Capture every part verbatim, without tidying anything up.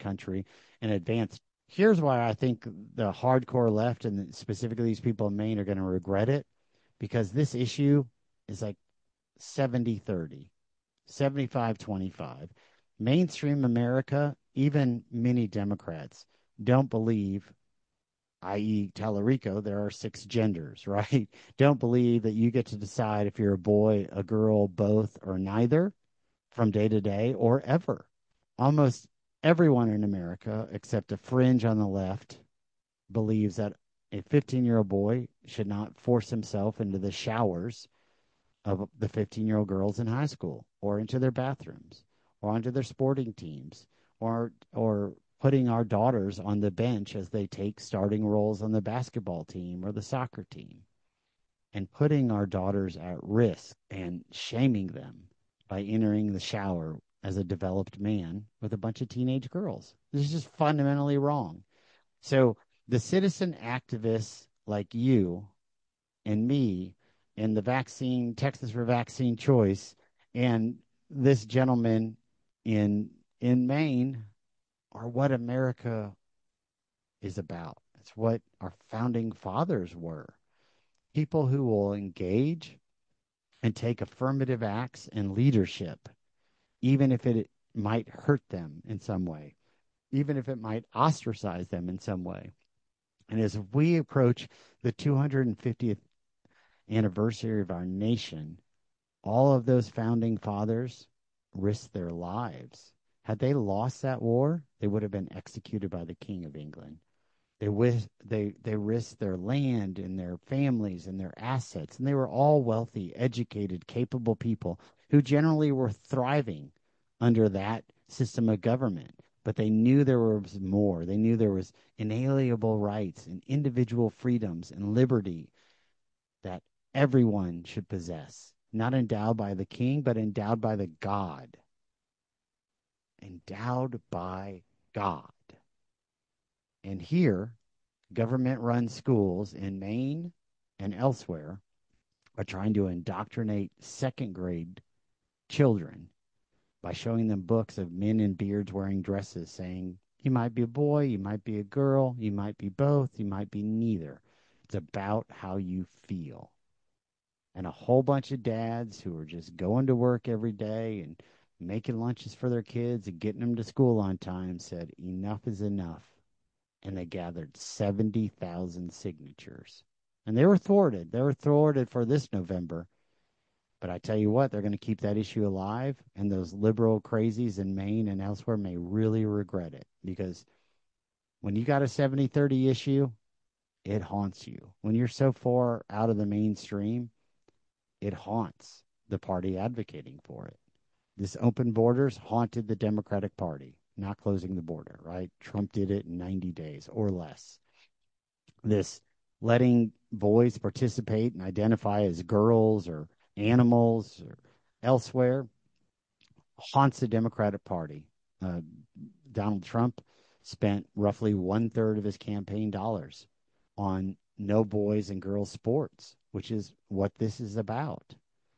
country and advance. Here's why I think the hardcore left and specifically these people in Maine are going to regret it, because this issue is like seventy thirty, seventy-five twenty-five. Mainstream America, even many Democrats, don't believe, i e, Tallarico, there are six genders, right? Don't believe that you get to decide if you're a boy, a girl, both, or neither from day to day or ever. Almost everyone in America, except a fringe on the left, believes that a fifteen year old boy should not force himself into the showers of the fifteen year old girls in high school or into their bathrooms or onto their sporting teams or or putting our daughters on the bench as they take starting roles on the basketball team or the soccer team, and putting our daughters at risk and shaming them by entering the shower as a developed man with a bunch of teenage girls. This is just fundamentally wrong. So the citizen activists like you and me and the vaccine, Texas for Vaccine Choice, and this gentleman in in Maine are what America is about. It's what our founding fathers were. People who will engage and take affirmative acts and leadership, even if it might hurt them in some way, even if it might ostracize them in some way. And as we approach the two hundred fiftieth anniversary of our nation, all of those founding fathers risked their lives. Had they lost that war, they would have been executed by the King of England. They wish, they they risked their land and their families and their assets, and they were all wealthy, educated, capable people who generally were thriving under that system of government. But they knew there was more. They knew there was inalienable rights and individual freedoms and liberty that everyone should possess, not endowed by the king, but endowed by the God. Endowed by God. And here, government-run schools in Maine and elsewhere are trying to indoctrinate second-grade children by showing them books of men in beards wearing dresses saying, you might be a boy, you might be a girl, you might be both, you might be neither. It's about how you feel. And a whole bunch of dads who are just going to work every day and making lunches for their kids and getting them to school on time said, enough is enough. And they gathered seventy thousand signatures. And they were thwarted. They were thwarted for this November. But I tell you what, they're going to keep that issue alive. And those liberal crazies in Maine and elsewhere may really regret it. Because when you got a seventy thirty issue, it haunts you. When you're so far out of the mainstream, it haunts the party advocating for it. This open borders haunted the Democratic Party, not closing the border, right? Trump did it in ninety days or less. This letting boys participate and identify as girls or animals or elsewhere haunts the Democratic Party. Uh, Donald Trump spent roughly one third of his campaign dollars on no boys and girls sports, which is what this is about.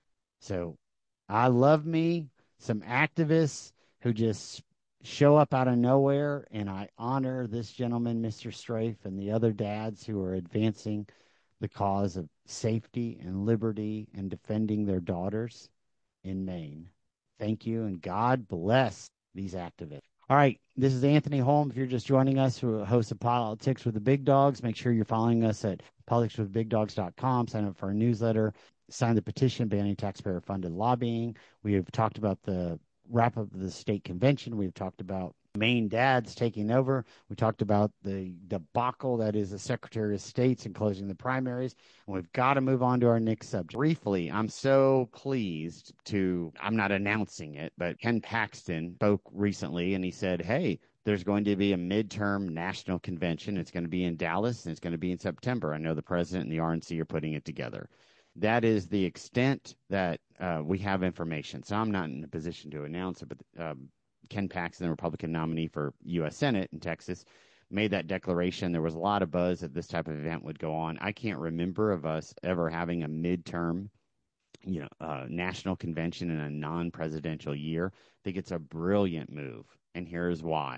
So I love me some activists who just show up out of nowhere, and I honor this gentleman, Mister Strafe, and the other dads who are advancing the cause of safety and liberty and defending their daughters in Maine. Thank you, and God bless these activists. All right, this is Anthony Holm. If you're just joining us, who hosts of Politics with the Big Dogs, make sure you're following us at politics with big dogs dot com. Sign up for our newsletter. Sign the petition banning taxpayer-funded lobbying. We have talked about the wrap up of the state convention. We've talked about Maine dads taking over. We talked about the debacle that is the Secretary of State's and closing the primaries. And we've got to move on to our next subject. Briefly, I'm so pleased to, I'm not announcing it, but Ken Paxton spoke recently and he said, hey, there's going to be a midterm national convention. It's going to be in Dallas and it's going to be in September. I know the president and the R N C are putting it together. That is the extent that uh, we have information. So I'm not in a position to announce it, but um, Ken Paxton, the Republican nominee for U S Senate in Texas, made that declaration. There was a lot of buzz that this type of event would go on. I can't remember of us ever having a midterm, you know, uh, national convention in a non-presidential year. I think it's a brilliant move, and here's why.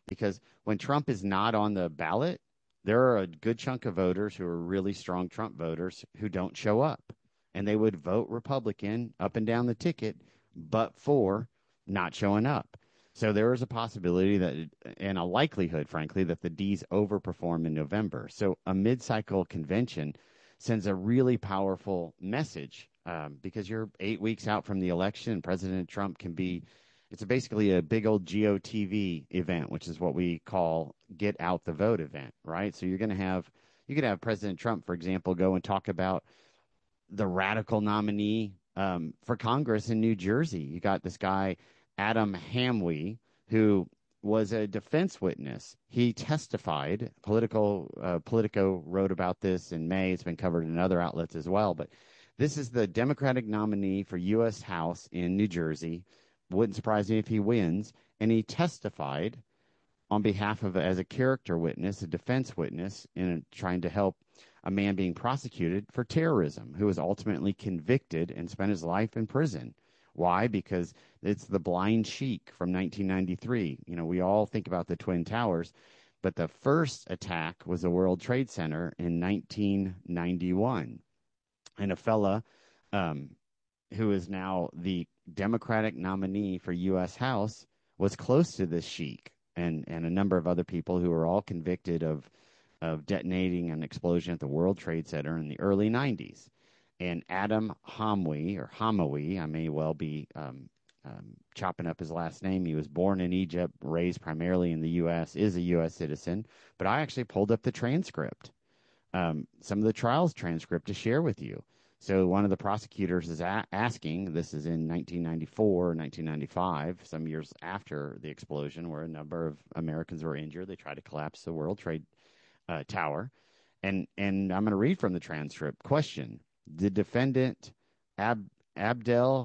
because when Trump is not on the ballot, there are a good chunk of voters who are really strong Trump voters who don't show up, and they would vote Republican up and down the ticket, but for not showing up. So there is a possibility that, and a likelihood, frankly, that the D's overperform in November. So a mid-cycle convention sends a really powerful message, um, because you're eight weeks out from the election. President Trump can be, it's basically a big old G O T V event, which is what we call get out the vote event, right? So you're going to have, you could have President Trump, for example, go and talk about the radical nominee um, for Congress in New Jersey. You got this guy, Adam Hamwee, who was a defense witness. He testified. Political uh, Politico wrote about this in May. It's been covered in other outlets as well. But this is the Democratic nominee for U S House in New Jersey. Wouldn't surprise me if he wins. And he testified on behalf of, as a character witness, a defense witness, in trying to help a man being prosecuted for terrorism who was ultimately convicted and spent his life in prison. Why? Because it's the blind sheik from nineteen ninety-three. You know, we all think about the Twin Towers, but the first attack was the World Trade Center in nineteen ninety-one. And a fella um, who is now the Democratic nominee for U S House was close to this sheik and, and a number of other people who were all convicted of of detonating an explosion at the World Trade Center in the early nineties. And Adam Hamwee, or Hamawi, I may well be um, um, chopping up his last name. He was born in Egypt, raised primarily in the U S, is a U S citizen. But I actually pulled up the transcript, um, some of the trials transcript to share with you. So one of the prosecutors is a- asking, this is in nineteen ninety-four, nineteen ninety-five, some years after the explosion, where a number of Americans were injured. They tried to collapse the World Trade uh, Tower. And, and I'm going to read from the transcript. Question: Did defendant Ab- Abdel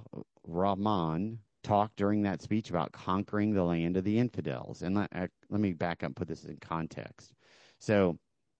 Rahman talk during that speech about conquering the land of the infidels? And let, uh, let me back up and put this in context. So,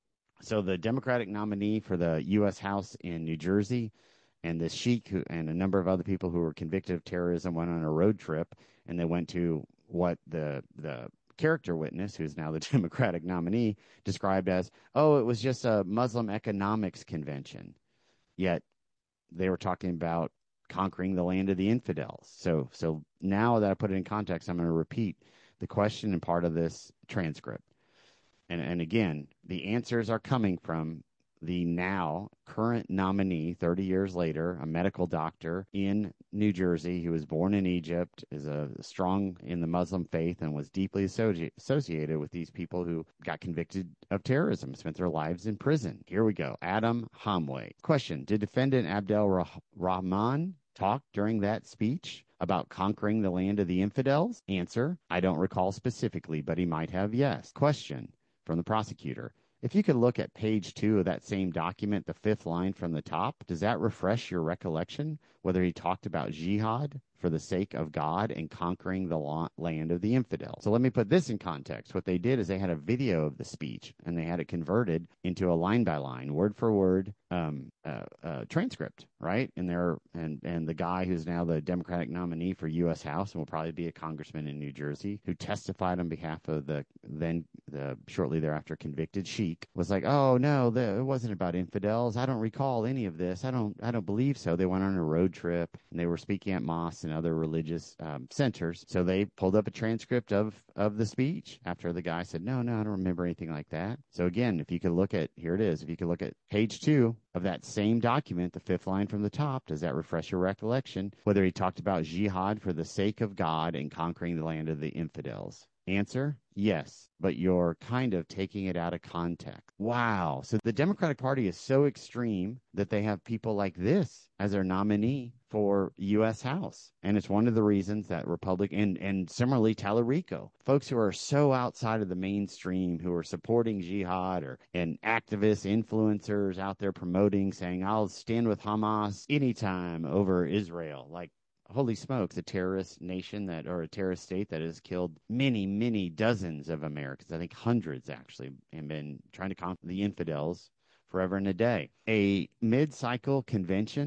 so the Democratic nominee for the U S House in New Jersey and the sheik who, and a number of other people who were convicted of terrorism went on a road trip, and they went to what the the character witness, who's now the Democratic nominee, described as, oh, it was just a Muslim economics convention. Yet they were talking about conquering the land of the infidels. So, so now that I put it in context, I'm going to repeat the question and part of this transcript. And, and again, the answers are coming from the now current nominee, thirty years later, a medical doctor in New Jersey who was born in Egypt, is a strong in the Muslim faith, and was deeply associ- associated with these people who got convicted of terrorism, spent their lives in prison. Here we go. Adam Hamwee. Question: Did defendant Abdel Rah- Rahman talk during that speech about conquering the land of the infidels? Answer: I don't recall specifically, but he might have, yes. Question from the prosecutor: if you could look at page two of that same document, the fifth line from the top, does that refresh your recollection whether he talked about jihad for the sake of God and conquering the la- land of the infidels? So let me put this in context. What they did is they had a video of the speech, and they had it converted into a line by line, word for word um, uh, uh, transcript, right? And there, and and the guy who's now the Democratic nominee for U S House and will probably be a congressman in New Jersey, who testified on behalf of the then the shortly thereafter convicted sheik, was like, oh no, the, it wasn't about infidels. I don't recall any of this. I don't I don't believe so. They went on a road trip and they were speaking at mosques and other religious um, centers. So they pulled up a transcript of of the speech after the guy said, no, no, I don't remember anything like that. So again, if you could look at, here it is, if you could look at page two of that same document, the fifth line from the top, does that refresh your recollection whether he talked about jihad for the sake of God and conquering the land of the infidels? Answer: yes, but you're kind of taking it out of context. Wow. So the Democratic Party is so extreme that they have people like this as their nominee for U S House. And it's one of the reasons that Republican, and, and similarly Tallarico, folks who are so outside of the mainstream, who are supporting jihad, or and activists, influencers out there promoting, saying, I'll stand with Hamas anytime over Israel. Like, holy smokes, a terrorist nation that, or a terrorist state that has killed many, many dozens of Americans, I think hundreds actually, and been trying to conquer the infidels forever and a day. A mid-cycle convention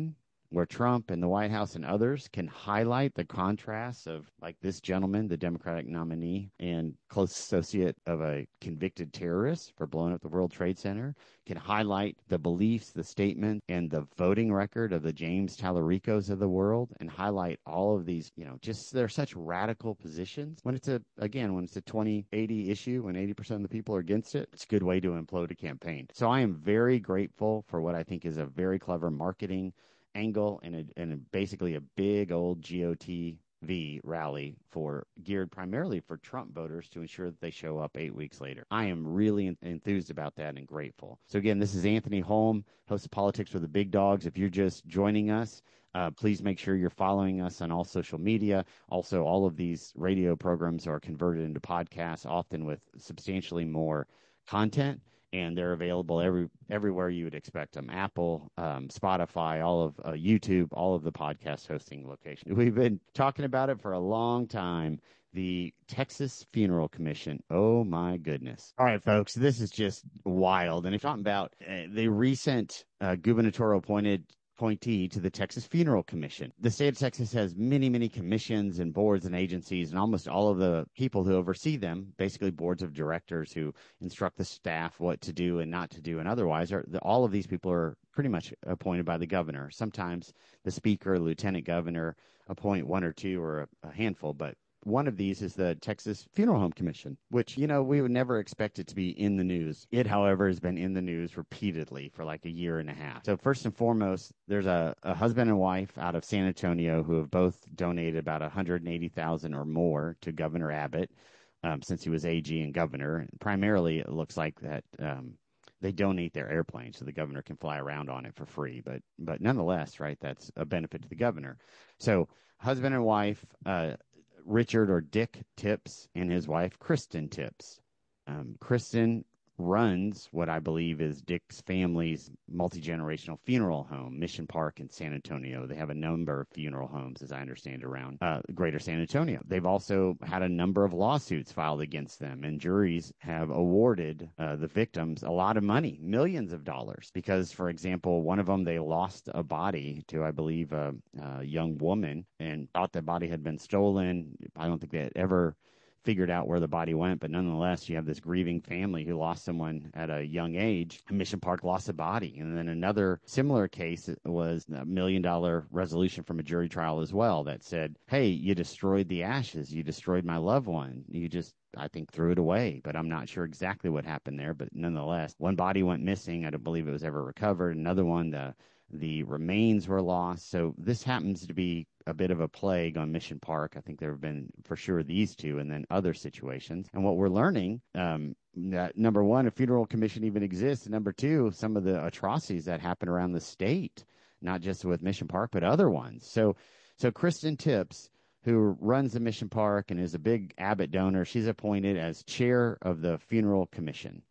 where Trump and the White House and others can highlight the contrasts of, like, this gentleman, the Democratic nominee and close associate of a convicted terrorist for blowing up the World Trade Center, can highlight the beliefs, the statement, and the voting record of the James Tallaricos of the world, and highlight all of these, you know, just they're such radical positions. When it's a, again, when it's a twenty eighty issue, when eighty percent of the people are against it, it's a good way to implode a campaign. So I am very grateful for what I think is a very clever marketing angle and, a, and a, basically a big old G O T V rally for geared primarily for Trump voters to ensure that they show up eight weeks later. I am really enthused about that and grateful. So again, this is Anthony Holm, host of Politics for the Big Dogs. If you're just joining us, uh, please make sure you're following us on all social media. Also, all of these radio programs are converted into podcasts, often with substantially more content, and they're available every everywhere you would expect them. Apple, um, Spotify, all of uh, YouTube, all of the podcast hosting locations. We've been talking about it for a long time. The Texas Funeral Commission. Oh, my goodness. All right, folks, this is just wild. And if talking about uh, the recent uh, gubernatorial appointed appointee to the Texas Funeral Commission. The state of Texas has many, many commissions and boards and agencies, and almost all of the people who oversee them, basically boards of directors who instruct the staff what to do and not to do, and otherwise, are all of these people are pretty much appointed by the governor. Sometimes the speaker, lieutenant governor appoint one or two or a, a handful, but one of these is the Texas Funeral Home Commission, which, you know, we would never expect it to be in the news. It, however, has been in the news repeatedly for like a year and a half. So first and foremost, there's a, a husband and wife out of San Antonio who have both donated about one hundred eighty thousand dollars or more to Governor Abbott um, since he was A G and governor. Primarily, it looks like that um, they donate their airplane so the governor can fly around on it for free. But but nonetheless, right, that's a benefit to the governor. So husband and wife, uh, Richard or Dick Tipps and his wife, Kristen Tipps. Um, Kristen runs what I believe is Dick's family's multi-generational funeral home, Mission Park in San Antonio. They have a number of funeral homes, as I understand, around uh, greater San Antonio. They've also had a number of lawsuits filed against them, and juries have awarded uh, the victims a lot of money, millions of dollars, because, for example, one of them, they lost a body to, I believe, a, a young woman and thought the body had been stolen. I don't think they had ever figured out where the body went, but nonetheless, you have this grieving family who lost someone at a young age. Mission Park lost a body. And then another similar case was a million dollar resolution from a jury trial as well that said, hey, you destroyed the ashes. You destroyed my loved one. You just, I think, threw it away, but I'm not sure exactly what happened there. But nonetheless, one body went missing. I don't believe it was ever recovered. Another one, the the remains were lost. So this happens to be a bit of a plague on Mission Park. I think there have been for sure these two and then other situations. And what we're learning, um, that number one, a funeral commission even exists. And number two, some of the atrocities that happen around the state, not just with Mission Park, but other ones. So, so Kristen Tipps, who runs the Mission Park and is a big Abbott donor, she's appointed as chair of the funeral commission.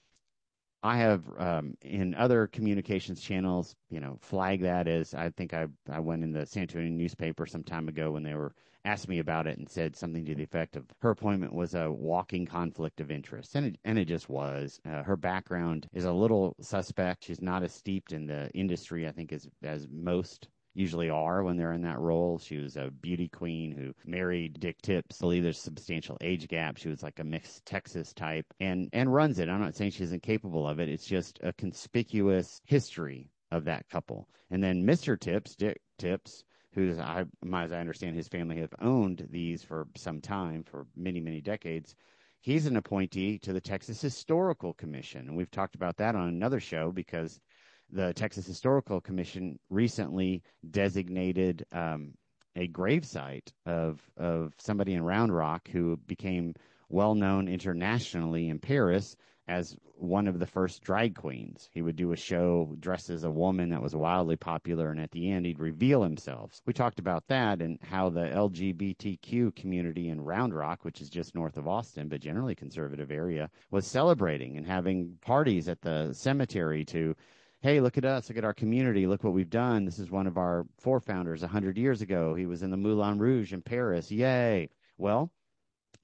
I have um, in other communications channels, you know, flag that as, I think I I went in the San Antonio newspaper some time ago when they were asked me about it and said something to the effect of her appointment was a walking conflict of interest, and it and it just was. Uh, her background is a little suspect. She's not as steeped in the industry, I think, as as most usually are when they're in that role. She was a beauty queen who married Dick Tipps. I believe there's a substantial age gap. She was like a mixed Texas type and, and runs it. I'm not saying she's incapable of it. It's just a conspicuous history of that couple. And then Mister Tipps, Dick Tipps, who's, I, as I understand, his family have owned these for some time, for many, many decades. He's an appointee to the Texas Historical Commission. And we've talked about that on another show because the Texas Historical Commission recently designated um, a gravesite of of somebody in Round Rock who became well known internationally in Paris as one of the first drag queens. He would do a show dressed as a woman that was wildly popular, and at the end, he'd reveal himself. We talked about that and how the L G B T Q community in Round Rock, which is just north of Austin, but generally conservative area, was celebrating and having parties at the cemetery to, hey, look at us, look at our community, look what we've done. This is one of our forefounders one hundred years ago. He was in the Moulin Rouge in Paris. Yay. Well,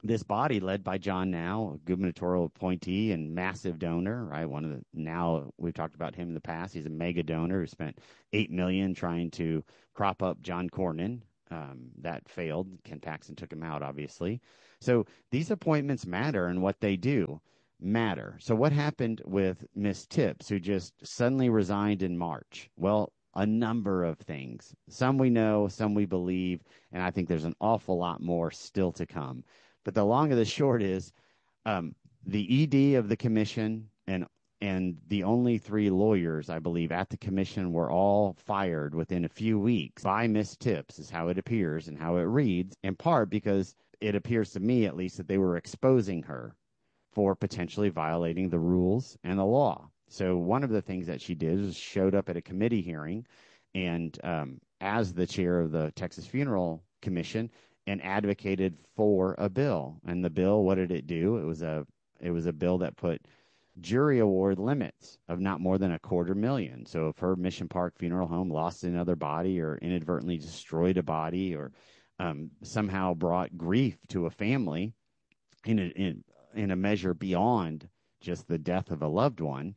this body led by John Now, a gubernatorial appointee and massive donor, right? One of the, now we've talked about him in the past. He's a mega donor who spent eight million dollars trying to prop up John Cornyn. Um, that failed. Ken Paxton took him out, obviously. So these appointments matter, and what they do matter. So what happened with Miss Tips, who just suddenly resigned in March? Well, a number of things. Some we know, some we believe, and I think there's an awful lot more still to come. But the long of the short is um, the E D of the commission and and the only three lawyers, I believe, at the commission were all fired within a few weeks by Miss Tips, is how it appears and how it reads, in part because it appears to me, at least, that they were exposing her for potentially violating the rules and the law. So one of the things that she did is showed up at a committee hearing and um, as the chair of the Texas Funeral Commission and advocated for a bill. And the bill, what did it do? It was a it was a bill that put jury award limits of not more than a quarter million. So if her Mission Park funeral home lost another body or inadvertently destroyed a body or um, somehow brought grief to a family in a, in, in a measure beyond just the death of a loved one,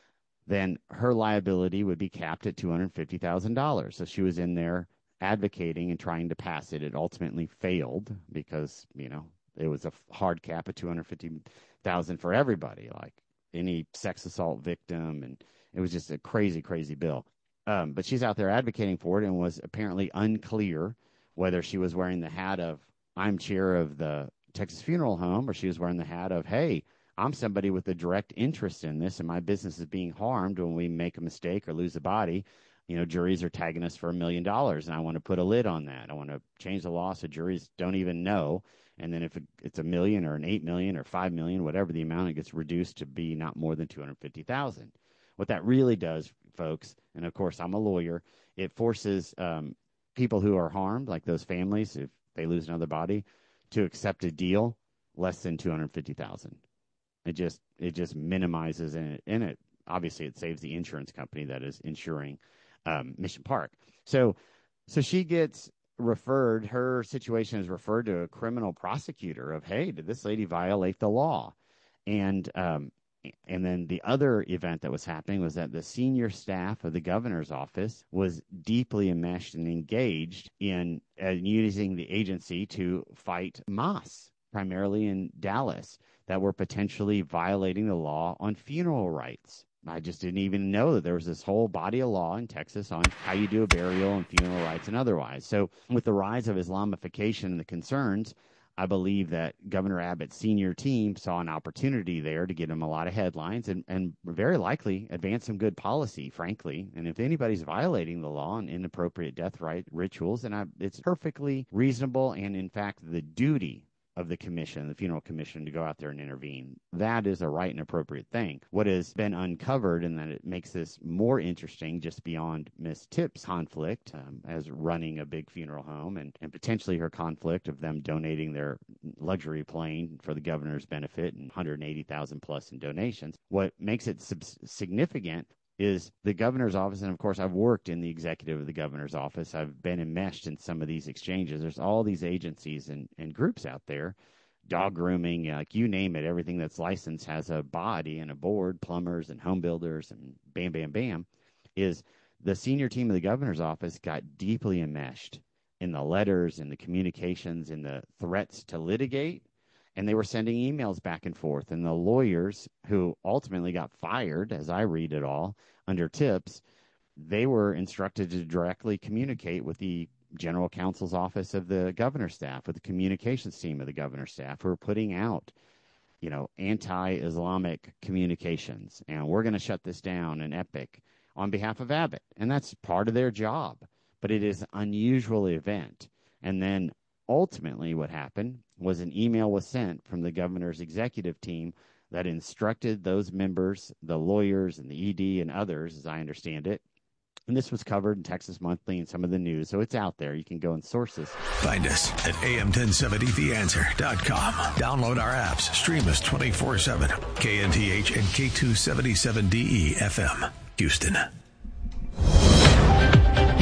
then her liability would be capped at two hundred fifty thousand dollars. So she was in there advocating and trying to pass it. It ultimately failed because, you know, it was a hard cap of two hundred fifty thousand dollars for everybody, like any sex assault victim, and it was just a crazy, crazy bill. Um, but she's out there advocating for it and was apparently unclear whether she was wearing the hat of, I'm chair of the Texas Funeral Home, or she was wearing the hat of, hey, I'm somebody with a direct interest in this, and my business is being harmed when we make a mistake or lose a body. You know, juries are tagging us for a million dollars, and I want to put a lid on that. I want to change the law so juries don't even know. And then if it's a million or an eight million or five million, whatever the amount, it gets reduced to be not more than two hundred fifty thousand. What that really does, folks, and of course I'm a lawyer, it forces um, people who are harmed, like those families, if they lose another body, to accept a deal less than two hundred fifty thousand. It just it just minimizes in it. In it, obviously, it saves the insurance company that is insuring um, Mission Park. So, so she gets referred. Her situation is referred to a criminal prosecutor of, hey, did this lady violate the law? And um, and then the other event that was happening was that the senior staff of the governor's office was deeply enmeshed and engaged in uh, using the agency to fight mosques, primarily in Dallas, that were potentially violating the law on funeral rites. I just didn't even know that there was this whole body of law in Texas on how you do a burial and funeral rites and otherwise. So with the rise of Islamification and the concerns, I believe that Governor Abbott's senior team saw an opportunity there to get him a lot of headlines and, and very likely advance some good policy, frankly. And if anybody's violating the law and inappropriate death rite rituals, then I, it's perfectly reasonable and, in fact, the duty of the commission, the funeral commission, to go out there and intervene. That is a right and appropriate thing. What has been uncovered, and that it makes this more interesting just beyond Miss Tips' conflict um, as running a big funeral home and, and potentially her conflict of them donating their luxury plane for the governor's benefit and one hundred eighty thousand plus in donations. What makes it sub- significant is the governor's office, and of course I've worked in the executive of the governor's office. I've been enmeshed in some of these exchanges. There's all these agencies and, and groups out there, dog grooming, like you name it, everything that's licensed has a body and a board, plumbers and home builders and bam, bam, bam, is the senior team of the governor's office got deeply enmeshed in the letters and the communications and the threats to litigate. And they were sending emails back and forth. And the lawyers who ultimately got fired, as I read it all, under Tips, they were instructed to directly communicate with the general counsel's office of the governor's staff, with the communications team of the governor's staff, who were putting out, you know, anti-Islamic communications. And we're going to shut this down in Epic on behalf of Abbott. And that's part of their job. But it is an unusual event. And then ultimately what happened was an email was sent from the governor's executive team that instructed those members, the lawyers and the E D and others, as I understand it. And this was covered in Texas Monthly and some of the news, so it's out there. You can go and source this. Find us at A M ten seventy the answer dot com. Download our apps. Stream us twenty-four seven. K N T H and K two seventy-seven D E F M, Houston.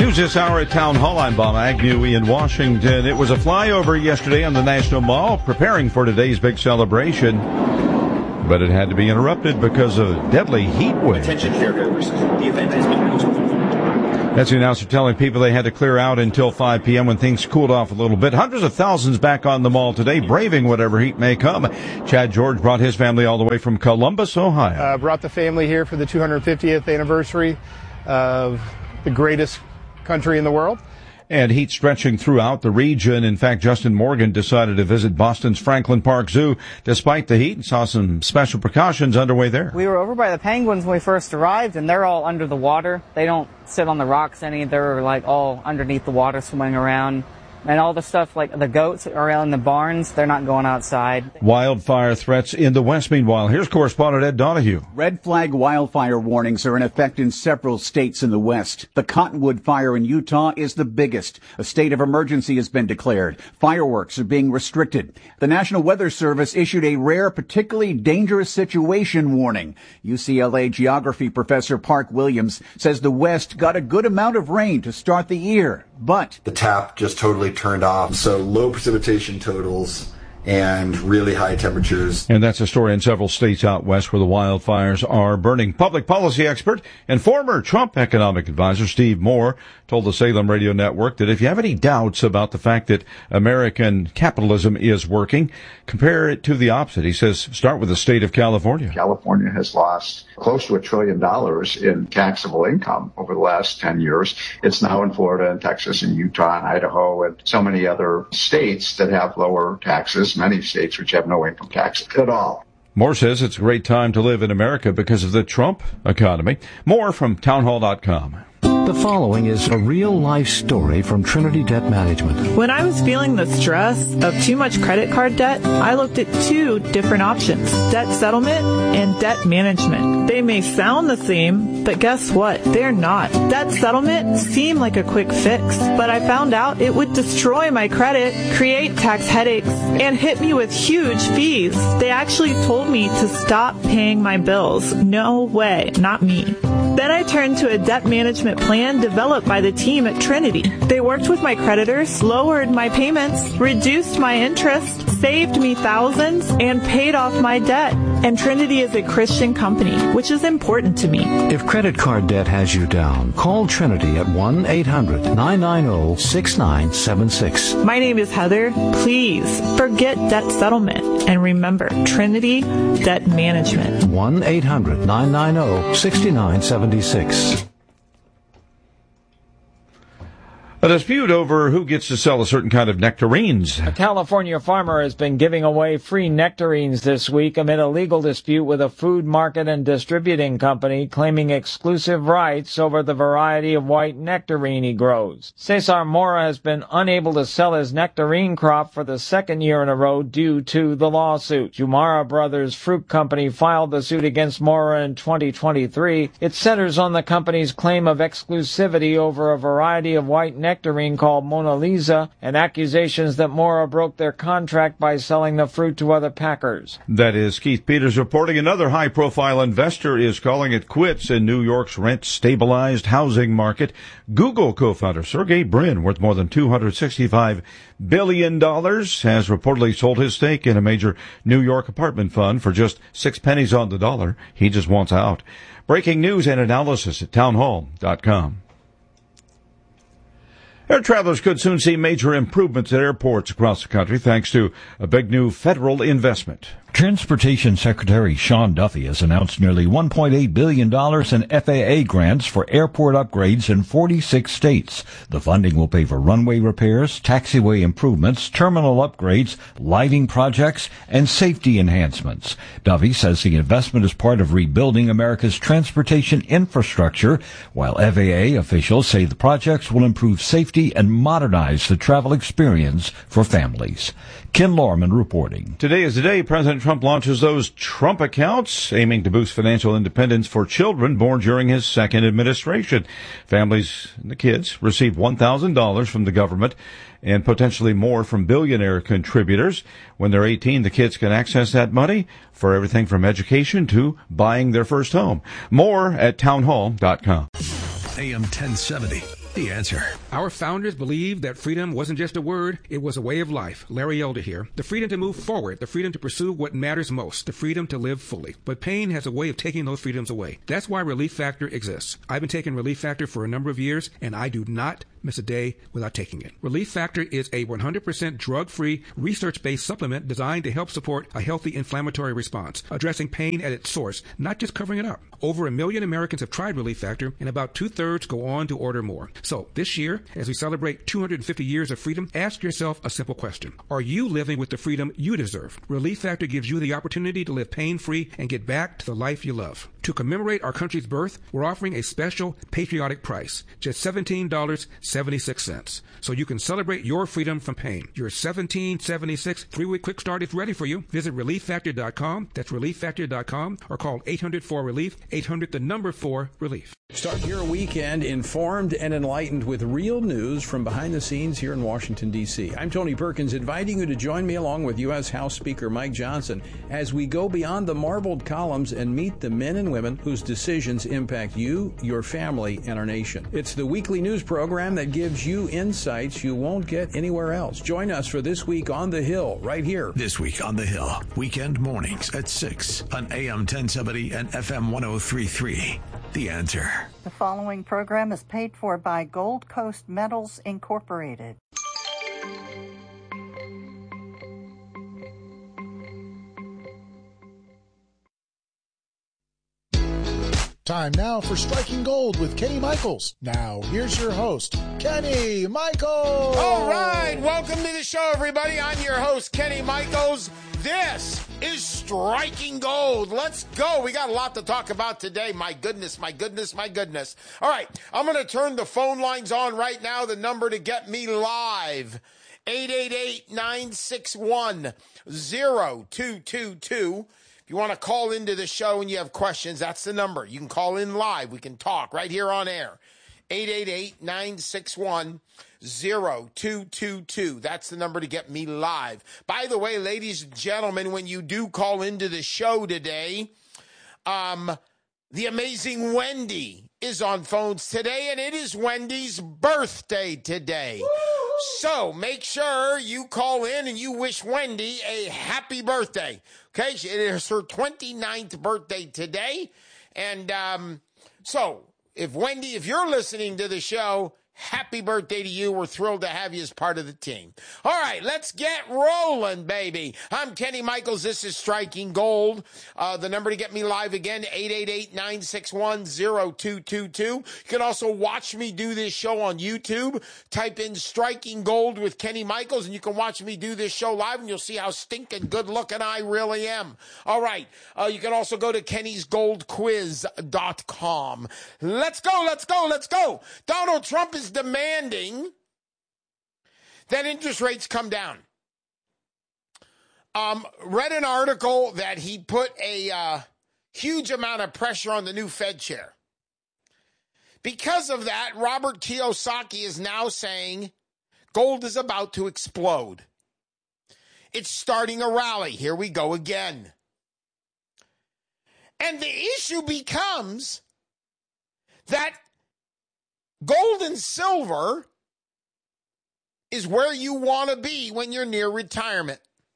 News this hour at Town Hall. I'm Bob Agnew in Washington. It was a flyover yesterday on the National Mall, preparing for today's big celebration. But it had to be interrupted because of a deadly heat wave. Attention caregivers. The event has been postponed. That's the announcer telling people they had to clear out until five p.m. when things cooled off a little bit. Hundreds of thousands back on the mall today, braving whatever heat may come. Chad George brought his family all the way from Columbus, Ohio. Uh, brought the family here for the two hundred fiftieth anniversary of the greatest country in the world. And heat stretching throughout the region. In fact, Justin Morgan decided to visit Boston's Franklin Park Zoo despite the heat and saw some special precautions underway there. We were over by the penguins when we first arrived, and they're all under the water. They don't sit on the rocks any. They're like all underneath the water swimming around. And all the stuff like the goats are out in the barns. They're not going outside. Wildfire threats in the West. Meanwhile, here's correspondent Ed Donahue. Red flag wildfire warnings are in effect in several states in the West. The Cottonwood fire in Utah is the biggest. A state of emergency has been declared. Fireworks are being restricted. The National Weather Service issued a rare, particularly dangerous situation warning. U C L A geography professor Park Williams says the West got a good amount of rain to start the year, but the tap just totally turned off. So low precipitation totals and really high temperatures. And that's a story in several states out west where the wildfires are burning. Public policy expert and former Trump economic advisor Steve Moore told the Salem Radio Network that if you have any doubts about the fact that American capitalism is working, compare it to the opposite. He says, start with the state of California. California has lost close to a trillion dollars in taxable income over the last ten years. It's now in Florida and Texas and Utah and Idaho and so many other states that have lower taxes, many states which have no income tax at all. Moore says it's a great time to live in America because of the Trump economy. More from townhall dot com. The following is a real-life story from Trinity Debt Management. When I was feeling the stress of too much credit card debt, I looked at two different options, debt settlement and debt management. They may sound the same, but guess what? They're not. Debt settlement seemed like a quick fix, but I found out it would destroy my credit, create tax headaches, and hit me with huge fees. They actually told me to stop paying my bills. No way, not me. Then I turned to a debt management plan developed by the team at Trinity. They worked with my creditors, lowered my payments, reduced my interest, saved me thousands, and paid off my debt. And Trinity is a Christian company, which is important to me. If credit card debt has you down, call Trinity at one eight hundred nine nine zero six nine seven six. My name is Heather. Please forget debt settlement and remember Trinity Debt Management. one eight hundred nine nine zero six nine seven six. A dispute over who gets to sell a certain kind of nectarines. A California farmer has been giving away free nectarines this week amid a legal dispute with a food market and distributing company claiming exclusive rights over the variety of white nectarine he grows. Cesar Mora has been unable to sell his nectarine crop for the second year in a row due to the lawsuit. Jumara Brothers Fruit Company filed the suit against Mora in twenty twenty-three. It centers on the company's claim of exclusivity over a variety of white nectarine nectarine called Mona Lisa, and accusations that Mora broke their contract by selling the fruit to other packers. That is Keith Peters reporting. Another high-profile investor is calling it quits in New York's rent-stabilized housing market. Google co-founder Sergey Brin, worth more than two hundred sixty-five billion dollars, has reportedly sold his stake in a major New York apartment fund for just six pennies on the dollar. He just wants out. Breaking news and analysis at townhall dot com. Air travelers could soon see major improvements at airports across the country thanks to a big new federal investment. Transportation Secretary Sean Duffy has announced nearly one point eight billion dollars in F A A grants for airport upgrades in forty-six states. The funding will pay for runway repairs, taxiway improvements, terminal upgrades, lighting projects, and safety enhancements. Duffy says the investment is part of rebuilding America's transportation infrastructure, while F A A officials say the projects will improve safety and modernize the travel experience for families. Ken Lorman reporting. Today is the day President Trump launches those Trump accounts, aiming to boost financial independence for children born during his second administration. Families and the kids receive one thousand dollars from the government and potentially more from billionaire contributors. When they're eighteen, the kids can access that money for everything from education to buying their first home. More at townhall dot com. A M ten seventy, The Answer. Our founders believed that freedom wasn't just a word, it was a way of life. Larry Elder here. The freedom to move forward, the freedom to pursue what matters most, the freedom to live fully. But pain has a way of taking those freedoms away. That's why Relief Factor exists. I've been taking Relief Factor for a number of years, and I do not miss a day without taking it. Relief Factor is a one hundred percent drug-free, research-based supplement designed to help support a healthy inflammatory response, addressing pain at its source, not just covering it up. Over a million Americans have tried Relief Factor, and about two-thirds go on to order more. So this year, as we celebrate two hundred fifty years of freedom, ask yourself a simple question. Are you living with the freedom you deserve? Relief Factor gives you the opportunity to live pain-free and get back to the life you love. To commemorate our country's birth, we're offering a special patriotic price, just seventeen dollars and seventy-six cents. So you can celebrate your freedom from pain. Your seventeen dollars and seventy-six cents three-week quick start is ready for you. Visit relief factor dot com. That's relief factor dot com, or call eight hundred four relief, eight hundred the number four relief. Start your weekend informed and enlightened with real news from behind the scenes here in Washington, D C. I'm Tony Perkins, inviting you to join me along with U S House Speaker Mike Johnson as we go beyond the marbled columns and meet the men and women whose decisions impact you, your family, and our nation. It's the weekly news program that gives you insights you won't get anywhere else. Join us for This Week on the Hill, right here. This Week on the Hill, weekend mornings at six on A M ten seventy and F M one oh three point three. The Answer. The following program is paid for by Gold Coast Metals, Incorporated. Time now for Striking Gold with Kenny Michaels. Now, here's your host, Kenny Michaels. All right, welcome to the show, everybody. I'm your host, Kenny Michaels. This is Striking Gold. Let's go. We got a lot to talk about today. My goodness, my goodness, my goodness. All right, I'm going to turn the phone lines on right now. The number to get me live, eight eight eight, nine six one, zero two two two. If you want to call into the show and you have questions, that's the number. You can call in live. We can talk right here on air. eight eight eight, nine six one, zero two two two. That's the number to get me live. By the way, ladies and gentlemen, when you do call into the show today, um, the amazing Wendy is on phones today, and it is Wendy's birthday today. Woo! So make sure you call in and you wish Wendy a happy birthday. Okay, it is her twenty-ninth birthday today. And um, so if Wendy, if you're listening to the show, happy birthday to you. We're thrilled to have you as part of the team. All right, let's get rolling, baby. I'm Kenny Michaels. This is Striking Gold. Uh, the number to get me live again, eight eight eight, nine six one, zero two two two. You can also watch me do this show on YouTube. Type in Striking Gold with Kenny Michaels, and you can watch me do this show live, and you'll see how stinking good looking I really am. All right, uh, you can also go to kennys gold quiz dot com. Let's go, let's go, let's go. Donald Trump is demanding that interest rates come down. Um, read an article that he put a uh, huge amount of pressure on the new Fed chair. Because of that, Robert Kiyosaki is now saying gold is about to explode. It's starting a rally. Here we go again. And the issue becomes that gold and silver is where you want to be when you're near retirement.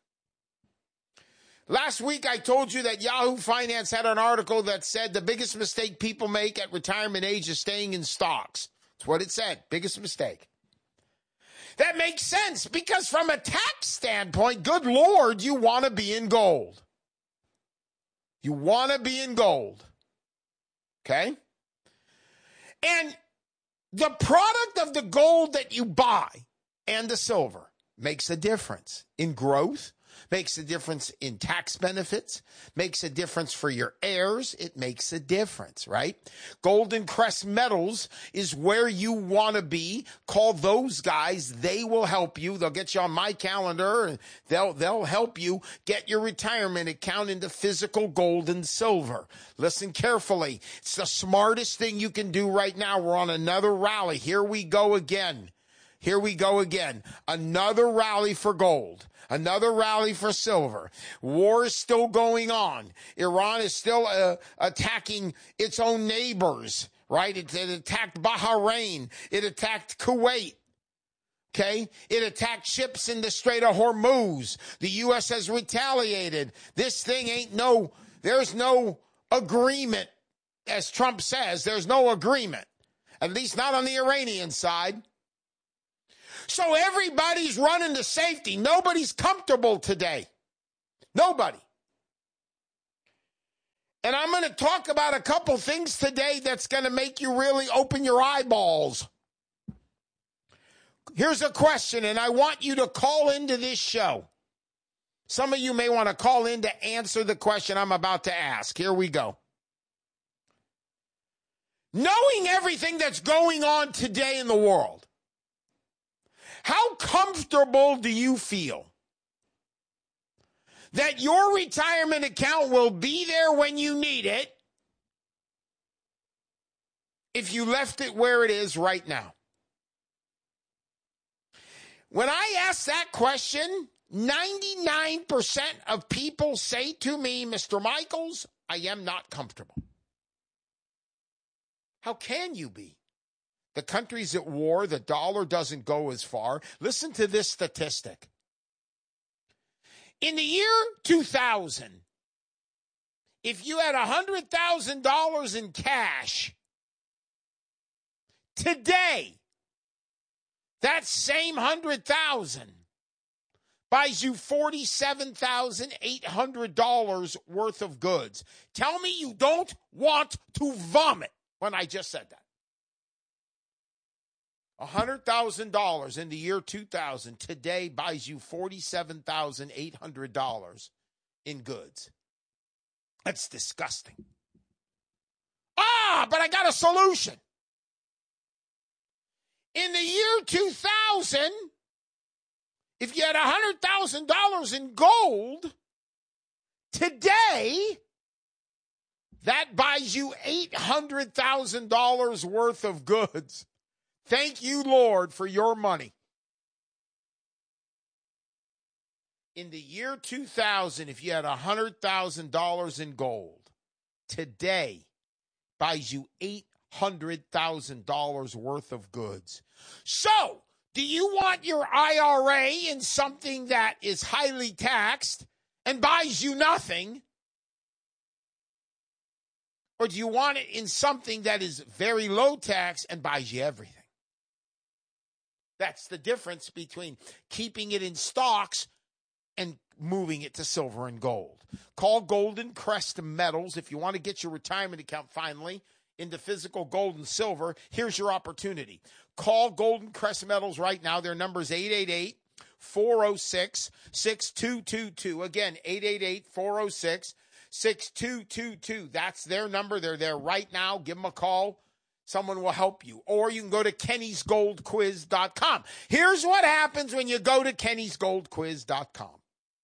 Last week, I told you that Yahoo Finance had an article that said the biggest mistake people make at retirement age is staying in stocks. That's what it said. Biggest mistake. That makes sense because from a tax standpoint, good Lord, you want to be in gold. You want to be in gold. Okay? And the product of the gold that you buy and the silver makes a difference in growth, makes a difference in tax benefits, makes a difference for your heirs. It makes a difference, right? Golden Crest Metals is where you want to be. Call those guys. They will help you. They'll get you on my calendar, and they'll, they'll help you get your retirement account into physical gold and silver. Listen carefully. It's the smartest thing you can do right now. We're on another rally. Here we go again. Here we go again. Another rally for gold. Another rally for silver. War is still going on. Iran is still uh, attacking its own neighbors, right? It, it attacked Bahrain. It attacked Kuwait. Okay? It attacked ships in the Strait of Hormuz. The U S has retaliated. This thing ain't no, there's no agreement, as Trump says, there's no agreement. At least not on the Iranian side. So everybody's running to safety. Nobody's comfortable today. Nobody. And I'm going to talk about a couple things today that's going to make you really open your eyeballs. Here's a question, and I want you to call into this show. Some of you may want to call in to answer the question I'm about to ask. Here we go. Knowing everything that's going on today in the world, how comfortable do you feel that your retirement account will be there when you need it if you left it where it is right now? When I ask that question, ninety-nine percent of people say to me, Mister Michaels, I am not comfortable. How can you be? The country's at war. The dollar doesn't go as far. Listen to this statistic. In the year two thousand, if you had one hundred thousand dollars in cash, today, that same one hundred thousand dollars buys you forty-seven thousand eight hundred dollars worth of goods. Tell me you don't want to vomit when I just said that. one hundred thousand dollars in the year two thousand today buys you forty-seven thousand eight hundred dollars in goods. That's disgusting. Ah, but I got a solution. In the year two thousand, if you had one hundred thousand dollars in gold, today, that buys you eight hundred thousand dollars worth of goods. Thank you, Lord, for your money. In the year two thousand, if you had one hundred thousand dollars in gold, today buys you eight hundred thousand dollars worth of goods. So, do you want your I R A in something that is highly taxed and buys you nothing? Or do you want it in something that is very low tax and buys you everything? That's the difference between keeping it in stocks and moving it to silver and gold. Call Golden Crest Metals if you want to get your retirement account finally into physical gold and silver. Here's your opportunity. Call Golden Crest Metals right now. Their number is eight eight eight, four oh six, six two two two. Again, eight eight eight, four oh six, six two two two. That's their number. They're there right now. Give them a call. Someone will help you. Or you can go to Kennys Gold Quiz dot com. Here's what happens when you go to Kennys Gold Quiz dot com.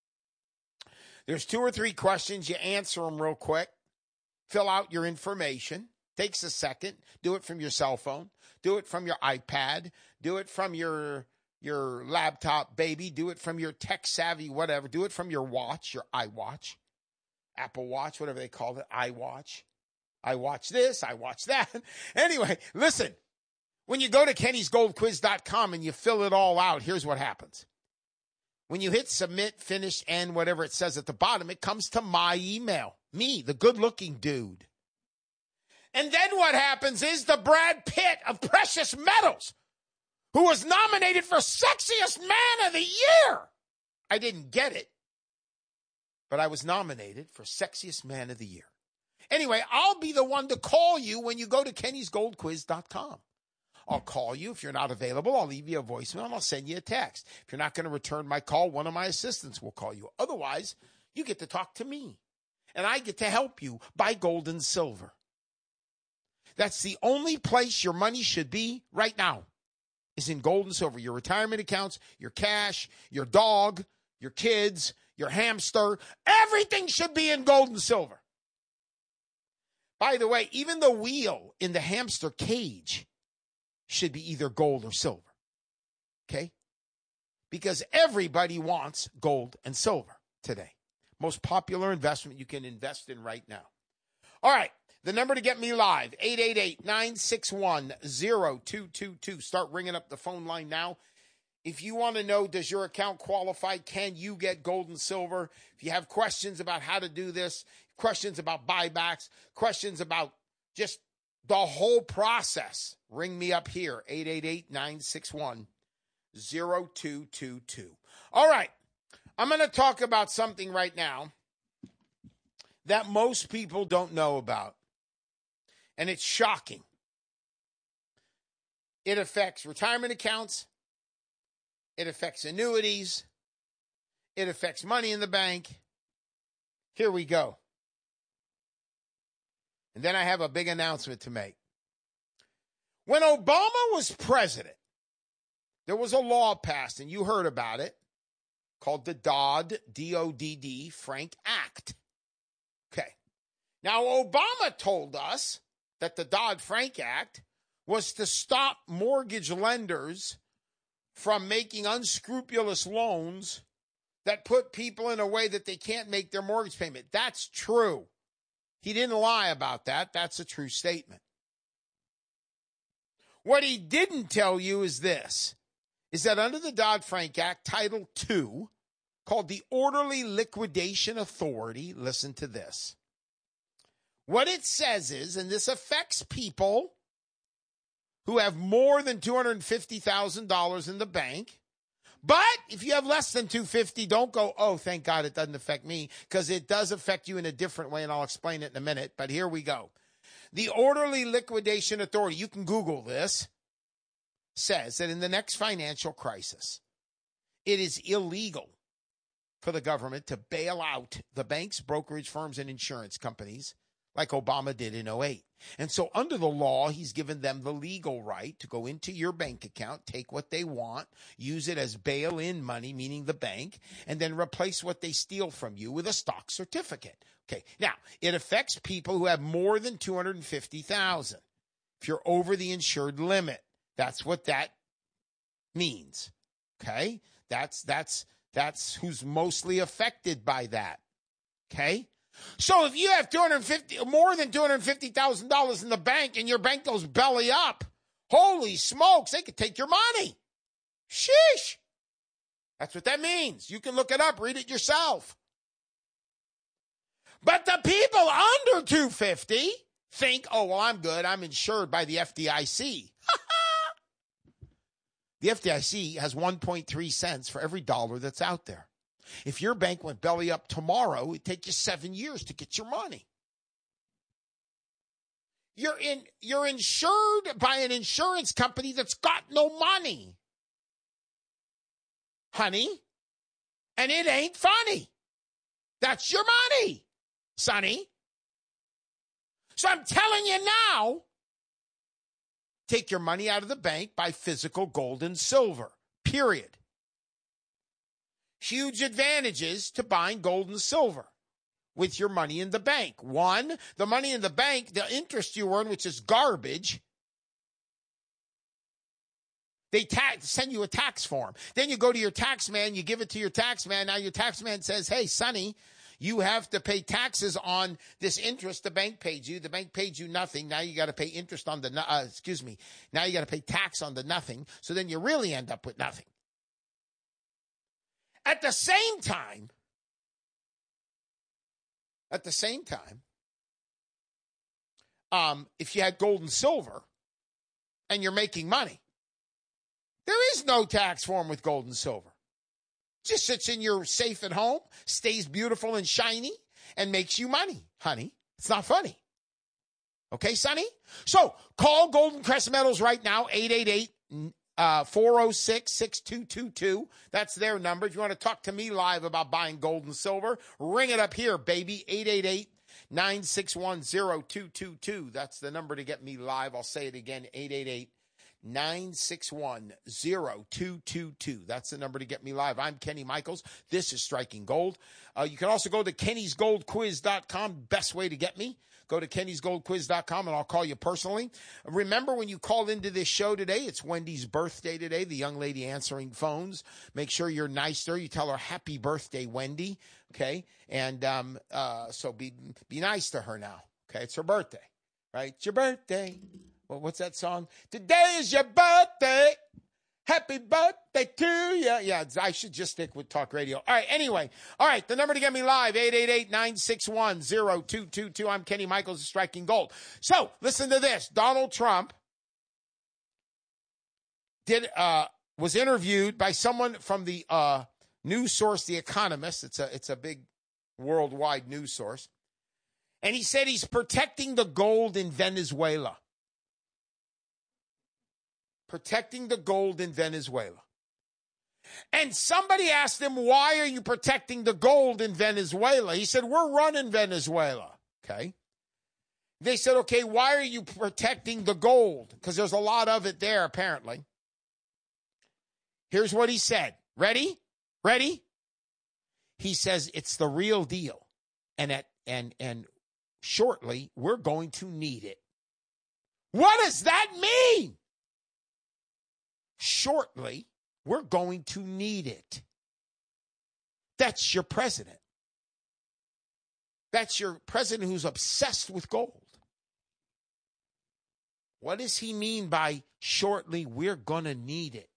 There's two or three questions. You answer them real quick. Fill out your information. Takes a second. Do it from your cell phone. Do it from your iPad. Do it from your, your laptop, baby. Do it from your tech-savvy whatever. Do it from your watch, your iWatch, Apple Watch, whatever they call it, iWatch. I watch this, I watch that. Anyway, listen. When you go to Kennys Gold Quiz dot com and you fill it all out, here's what happens. When you hit submit, finish, and whatever it says at the bottom, it comes to my email. Me, the good-looking dude. And then what happens is the Brad Pitt of precious metals, who was nominated for Sexiest Man of the Year. I didn't get it, but I was nominated for Sexiest Man of the Year. Anyway, I'll be the one to call you when you go to Kennys Gold Quiz dot com. I'll call you. If you're not available, I'll leave you a voicemail and I'll send you a text. If you're not going to return my call, one of my assistants will call you. Otherwise, you get to talk to me, and I get to help you buy gold and silver. That's the only place your money should be right now, is in gold and silver. Your retirement accounts, your cash, your dog, your kids, your hamster, everything should be in gold and silver. By the way, even the wheel in the hamster cage should be either gold or silver, okay? Because everybody wants gold and silver today. Most popular investment you can invest in right now. All right, The number to get me live, eight eight eight, nine six one, zero two two two. Start ringing up the phone line now. If you want to know, does your account qualify? Can you get gold and silver? If you have questions about how to do this, questions about buybacks, questions about just the whole process, ring me up here, eight eight eight, nine six one, zero two two two. All right, I'm going to talk about something right now that most people don't know about, and it's shocking. It affects retirement accounts. It affects annuities. It affects money in the bank. Here we go. And then I have a big announcement to make. When Obama was president, there was a law passed, and you heard about it, called the Dodd, D O D D, Frank Act. Okay. Now, Obama told us that the Dodd-Frank Act was to stop mortgage lenders from making unscrupulous loans that put people in a way that they can't make their mortgage payment. That's true. He didn't lie about that. That's a true statement. What he didn't tell you is this, is that under the Dodd-Frank Act, Title two, called the Orderly Liquidation Authority, listen to this. What it says is, and this affects people who have more than two hundred fifty thousand dollars in the bank, but if you have less than two hundred fifty thousand dollars, don't go, oh, thank God it doesn't affect me, because it does affect you in a different way, and I'll explain it in a minute, but here we go. The Orderly Liquidation Authority, you can Google this, says that in the next financial crisis, it is illegal for the government to bail out the banks, brokerage firms, and insurance companies like Obama did in oh eight. And so under the law, he's given them the legal right to go into your bank account, take what they want, use it as bail-in money, meaning the bank, and then replace what they steal from you with a stock certificate. Okay, now, it affects people who have more than two hundred fifty thousand dollars. If you're over the insured limit, that's what that means. Okay? That's that's that's who's mostly affected by that. Okay? So if you have two hundred fifty more than two hundred fifty thousand dollars in the bank and your bank goes belly up, holy smokes, they could take your money. Sheesh. That's what that means. You can look it up, read it yourself. But the people under two hundred fifty think, oh, well, I'm good. I'm insured by the F D I C. The F D I C has one point three cents for every dollar that's out there. If your bank went belly up tomorrow, it'd take you seven years to get your money. You're in, you're insured by an insurance company that's got no money, honey, and it ain't funny. That's your money, sonny. So I'm telling you now, take your money out of the bank, buy physical gold and silver, period. Huge advantages to buying gold and silver with your money in the bank. One, the money in the bank, the interest you earn, which is garbage, they tax, send you a tax form. Then you go to your tax man, you give it to your tax man. Now your tax man says, hey, sonny, you have to pay taxes on this interest the bank paid you. The bank paid you nothing. Now you got to pay interest on the, uh, excuse me, now you got to pay tax on the nothing. So then you really end up with nothing. At the same time, at the same time, um, if you had gold and silver and you're making money, there is no tax form with gold and silver. It just sits in your safe at home, stays beautiful and shiny, and makes you money, honey. It's not funny. Okay, sonny? So call Golden Crest Metals right now, eight eight eight, four oh six, six two two two. That's their number. If you want to talk to me live about buying gold and silver, ring it up here, baby, eight eight eight, nine six one, zero two two two. That's the number to get me live. I'll say it again, eight eight eight, nine six one, zero two two two. That's the number to get me live. I'm Kenny Michaels. This is Striking Gold. Uh, you can also go to kennys gold quiz dot com. Best way to get me. Go to kennys gold quiz dot com and I'll call you personally. Remember, when you called into this show today, it's Wendy's birthday today, the young lady answering phones. Make sure you're nice to her. You tell her, happy birthday, Wendy. Okay? And um, uh, so be be nice to her now. Okay? It's her birthday. right? It's your birthday. Well, what's that song? Today is your birthday. Happy birthday to you. Yeah, I should just stick with talk radio. All right, anyway. All right, the number to get me live, eight eight eight, nine six one, zero two two two. I'm Kenny Michaels of Striking Gold. So, listen to this. Donald Trump did uh, was interviewed by someone from the uh, news source, The Economist. It's a, it's a big worldwide news source. And he said he's protecting the gold in Venezuela. Protecting the gold in Venezuela. And somebody asked him, why are you protecting the gold in Venezuela? He said, we're running Venezuela. Okay. They said, okay, why are you protecting the gold? Because there's a lot of it there, apparently. Here's what he said. Ready? Ready? He says, it's the real deal. And at and and shortly, we're going to need it. What does that mean? Shortly, we're going to need it. That's your president. That's your president who's obsessed with gold. What does he mean by shortly, we're going to need it?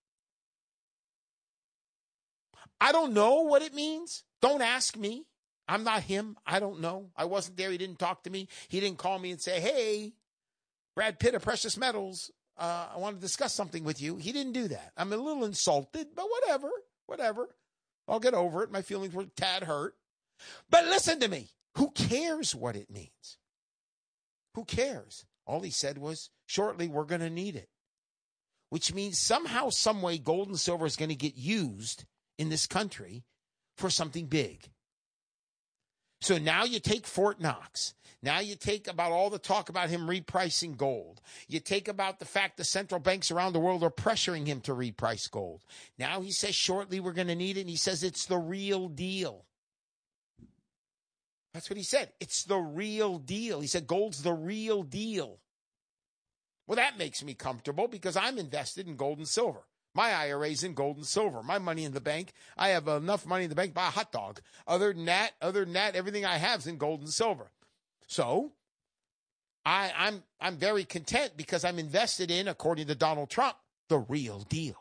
I don't know what it means. Don't ask me. I'm not him. I don't know. I wasn't there. He didn't talk to me. He didn't call me and say, hey, Brad Pitt of Precious Metals, Uh, I want to discuss something with you. He didn't do that. I'm a little insulted, but whatever, whatever. I'll get over it. My feelings were a tad hurt. But listen to me. Who cares what it means? Who cares? All he said was, shortly, we're going to need it. Which means somehow, some way, gold and silver is going to get used in this country for something big. So now you take Fort Knox. Now you take about all the talk about him repricing gold. You take about the fact the central banks around the world are pressuring him to reprice gold. Now he says shortly we're going to need it, and he says it's the real deal. That's what he said. It's the real deal. He said gold's the real deal. Well, that makes me comfortable because I'm invested in gold and silver. My I R A's in gold and silver. My money in the bank, I have enough money in the bank to buy a hot dog. Other than that, other than that, everything I have is in gold and silver. So I, I'm I'm very content because I'm invested in, according to Donald Trump, the real deal.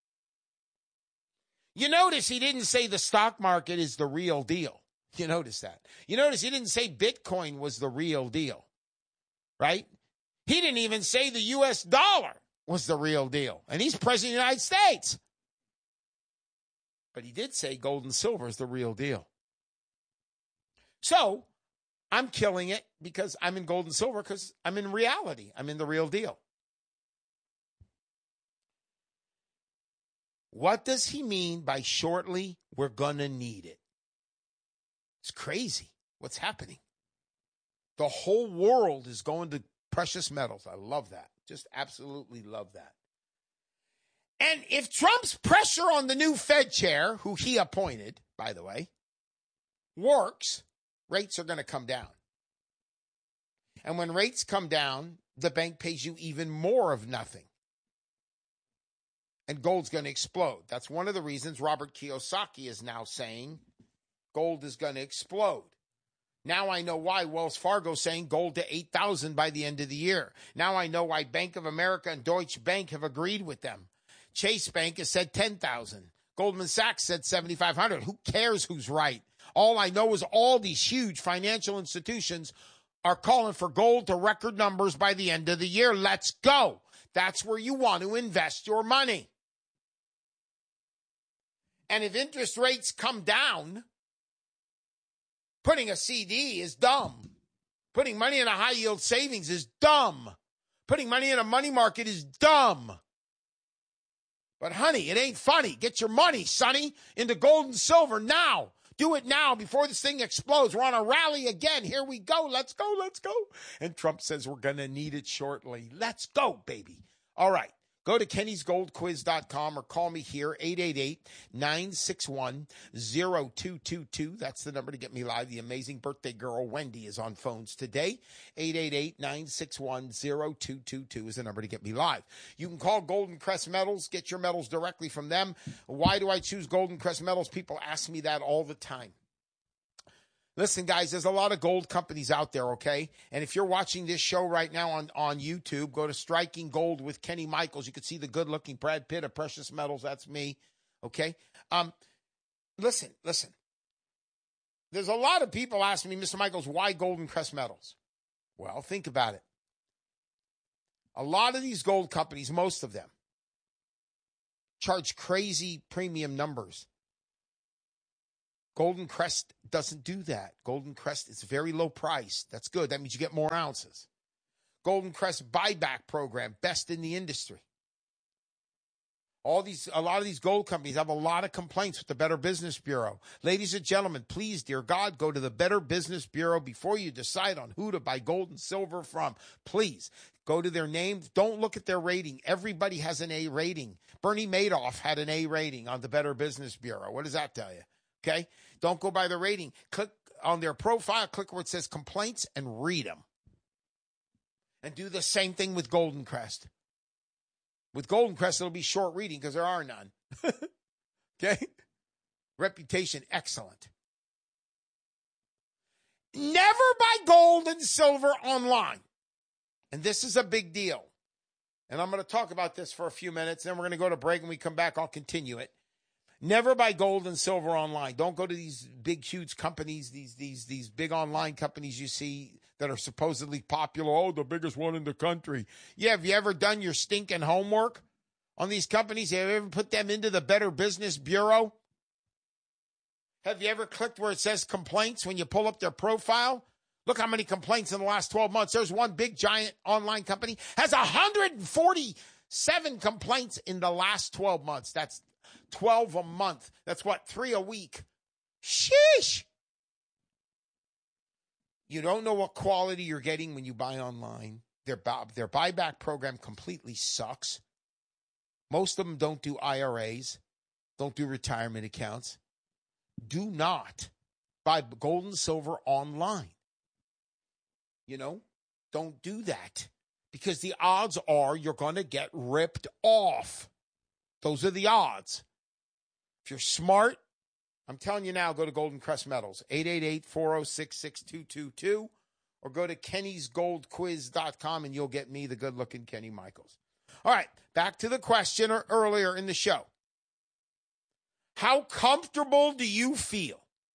You notice he didn't say the stock market is the real deal. You notice that. You notice he didn't say Bitcoin was the real deal, right? He didn't even say the U S dollar was the real deal. And he's president of the United States. But he did say gold and silver is the real deal. So I'm killing it because I'm in gold and silver because I'm in reality. I'm in the real deal. What does he mean by shortly we're going to need it? It's crazy what's happening. The whole world is going to precious metals. I love that. Just absolutely love that. And if Trump's pressure on the new Fed chair, who he appointed, by the way, works, rates are going to come down. And when rates come down, the bank pays you even more of nothing. And gold's going to explode. That's one of the reasons Robert Kiyosaki is now saying gold is going to explode. Now I know why Wells Fargo is saying gold to eight thousand by the end of the year. Now I know why Bank of America and Deutsche Bank have agreed with them. Chase Bank has said ten thousand. Goldman Sachs said seventy-five hundred. Who cares who's right? All I know is all these huge financial institutions are calling for gold to record numbers by the end of the year. Let's go. That's where you want to invest your money. And if interest rates come down, putting a C D is dumb. Putting money in a high-yield savings is dumb. Putting money in a money market is dumb. But, honey, it ain't funny. Get your money, sonny, into gold and silver now. Do it now before this thing explodes. We're on a rally again. Here we go. Let's go. Let's go. And Trump says we're going to need it shortly. Let's go, baby. All right. Go to kennys gold quiz dot com or call me here, eight eight eight, nine six one, zero two two two. That's the number to get me live. The amazing birthday girl, Wendy, is on phones today. eight eight eight, nine six one, zero two two two is the number to get me live. You can call Golden Crest Metals. Get your metals directly from them. Why do I choose Golden Crest Metals? People ask me that all the time. Listen, guys, there's a lot of gold companies out there, okay? And if you're watching this show right now on, on YouTube, go to Striking Gold with Kenny Michaels. You can see the good-looking Brad Pitt of Precious Metals. That's me, okay? Um, listen, listen. There's a lot of people asking me, Mister Michaels, why Golden Crest Metals? Well, think about it. A lot of these gold companies, most of them, charge crazy premium numbers. Golden Crest doesn't do that. Golden Crest is very low price. That's good. That means you get more ounces. Golden Crest buyback program, best in the industry. All these, a lot of these gold companies have a lot of complaints with the Better Business Bureau. Ladies and gentlemen, please, dear God, go to the Better Business Bureau before you decide on who to buy gold and silver from. Please go to their name. Don't look at their rating. Everybody has an A rating. Bernie Madoff had an A rating on the Better Business Bureau. What does that tell you? Okay? Don't go by the rating. Click on their profile, click where it says complaints, and read them. And do the same thing with Golden Crest. With Golden Crest, it'll be short reading because there are none. Okay? Reputation, excellent. Never buy gold and silver online. And this is a big deal. And I'm going to talk about this for a few minutes. Then we're going to go to break. When we come back, I'll continue it. Never buy gold and silver online. Don't go to these big, huge companies, these these these big online companies you see that are supposedly popular. Oh, the biggest one in the country. Yeah, have you ever done your stinking homework on these companies? Have you ever put them into the Better Business Bureau? Have you ever clicked where it says complaints when you pull up their profile? Look how many complaints in the last twelve months. There's one big, giant online company has one hundred forty-seven complaints in the last twelve months. That's twelve a month. That's what, three a week. Sheesh. You don't know what quality you're getting when you buy online. Their, their buyback program completely sucks. Most of them don't do I R As, don't do retirement accounts. Do not buy gold and silver online. You know, don't do that because the odds are you're going to get ripped off. Those are the odds. If you're smart, I'm telling you now, go to Golden Crest Metals, eight eight eight, four oh six, six two two two, or go to kennys gold quiz dot com and you'll get me, the good-looking Kenny Michaels. All right, back to the question earlier in the show. How comfortable do you feel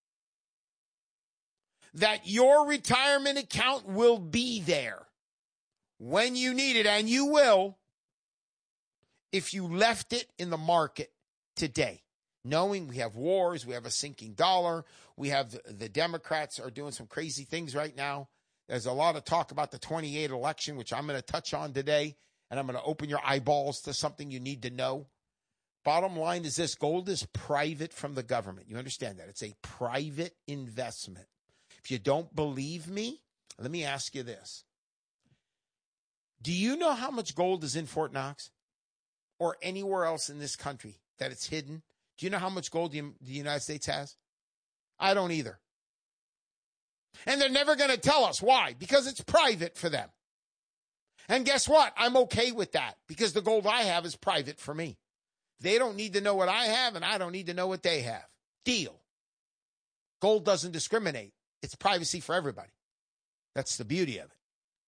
that your retirement account will be there when you need it, and you will, if you left it in the market today? Knowing we have wars, we have a sinking dollar, we have the, the Democrats are doing some crazy things right now. There's a lot of talk about the twenty-eight election, which I'm going to touch on today, and I'm going to open your eyeballs to something you need to know. Bottom line is this: gold is private from the government. You understand that? It's a private investment. If you don't believe me, let me ask you this. Do you know how much gold is in Fort Knox or anywhere else in this country that it's hidden? Do you know how much gold the United States has? I don't either. And they're never going to tell us why, because it's private for them. And guess what? I'm okay with that because the gold I have is private for me. They don't need to know what I have, and I don't need to know what they have. Deal. Gold doesn't discriminate. It's privacy for everybody. That's the beauty of it.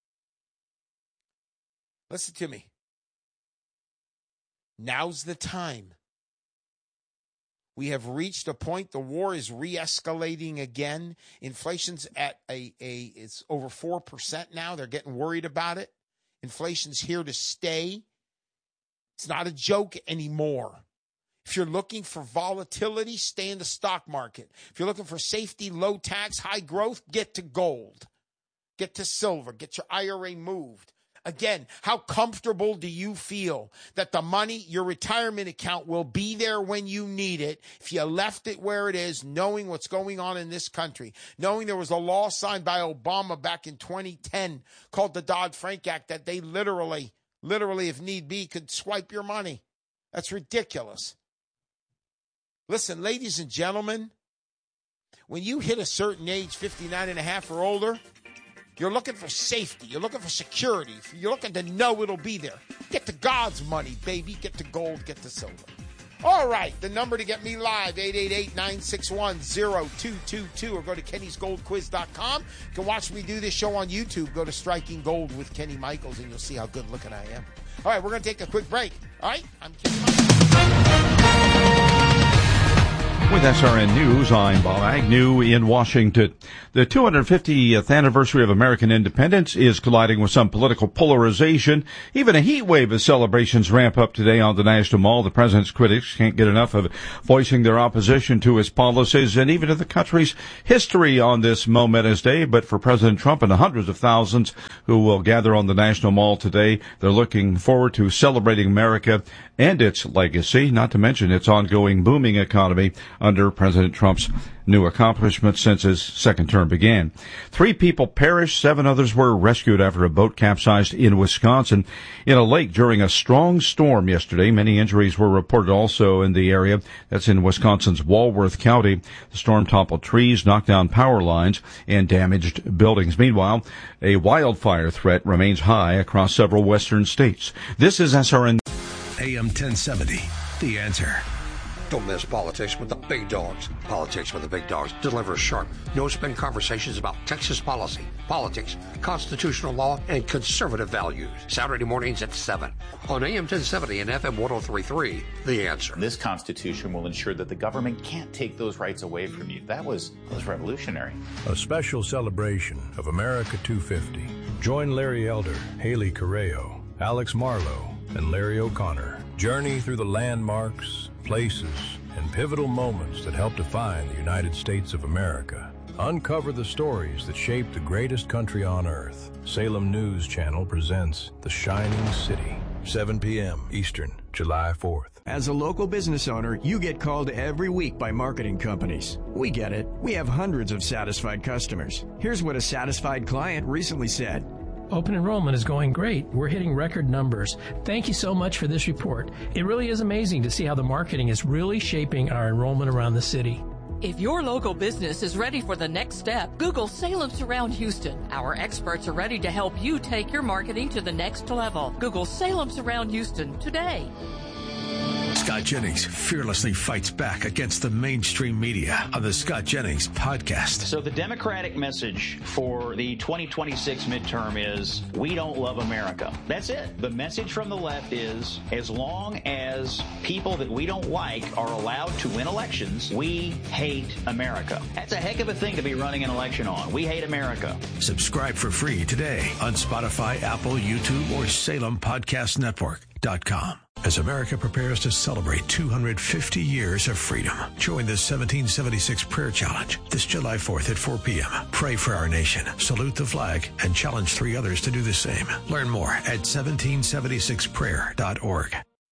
Listen to me. Now's the time. We have reached a point, the war is re-escalating again. Inflation's at a, a it's over four percent now. They're getting worried about it. Inflation's here to stay. It's not a joke anymore. If you're looking for volatility, stay in the stock market. If you're looking for safety, low tax, high growth, get to gold. Get to silver. Get your I R A moved. Again, how comfortable do you feel that the money, your retirement account, will be there when you need it if you left it where it is, knowing what's going on in this country, knowing there was a law signed by Obama back in twenty ten called the Dodd-Frank Act that they literally, literally, if need be, could swipe your money? That's ridiculous. Listen, ladies and gentlemen, when you hit a certain age, fifty-nine and a half or older, you're looking for safety. You're looking for security. You're looking to know it'll be there. Get to God's money, baby. Get to gold. Get to silver. All right, the number to get me live, eight eight eight, nine six one, zero two two two, or go to kennys gold quiz dot com. You can watch me do this show on YouTube. Go to Striking Gold with Kenny Michaels, and you'll see how good looking I am. All right, we're going to take a quick break. All right, I'm Kenny Michaels. With S R N News, I'm Bob Agnew in Washington. The two hundred fiftieth anniversary of American independence is colliding with some political polarization. Even a heat wave of celebrations ramp up today on the National Mall. The president's critics can't get enough of voicing their opposition to his policies and even to the country's history on this momentous day. But for President Trump and the hundreds of thousands who will gather on the National Mall today, they're looking forward to celebrating America and its legacy, not to mention its ongoing booming economy under President Trump's new accomplishments since his second term began. Three people perished, seven others were rescued after a boat capsized in Wisconsin in a lake during a strong storm yesterday. Many injuries were reported also in the area. That's in Wisconsin's Walworth County. The storm toppled trees, knocked down power lines, and damaged buildings. Meanwhile, a wildfire threat remains high across several western states. This is S R N. A M ten seventy, The Answer. Don't miss Politics with the Big Dogs. Politics with the Big Dogs delivers sharp, no-spin conversations about Texas policy, politics, constitutional law, and conservative values. Saturday mornings at seven on A M ten seventy and F M ten thirty-three, The Answer. This Constitution will ensure that the government can't take those rights away from you. That was, that was revolutionary. A special celebration of America two fifty. Join Larry Elder, Haley Correo, Alex Marlowe, and Larry O'Connor. Journey through the landmarks, places, and pivotal moments that help define the United States of America. Uncover the stories that shaped the greatest country on earth. Salem News Channel presents The Shining City, seven p.m. Eastern, July fourth. As a local business owner, you get called every week by marketing companies. We get it. We have hundreds of satisfied customers. Here's what a satisfied client recently said. Open enrollment is going great. We're hitting record numbers. Thank you so much for this report. It really is amazing to see how the marketing is really shaping our enrollment around the city. If your local business is ready for the next step, Google Salem Surround Houston. Our experts are ready to help you take your marketing to the next level. Google Salem Surround Houston today. Scott Jennings fearlessly fights back against the mainstream media on the Scott Jennings podcast. So the Democratic message for the twenty twenty-six midterm is, we don't love America. That's it. The message from the left is, as long as people that we don't like are allowed to win elections, we hate America. That's a heck of a thing to be running an election on. We hate America. Subscribe for free today on Spotify, Apple, YouTube, or Salem Podcast Network dot com. As America prepares to celebrate two hundred fifty years of freedom, join the seventeen seventy-six Prayer Challenge this July fourth at four p.m. Pray for our nation, salute the flag, and challenge three others to do the same. Learn more at seventeen seventy-six prayer dot org.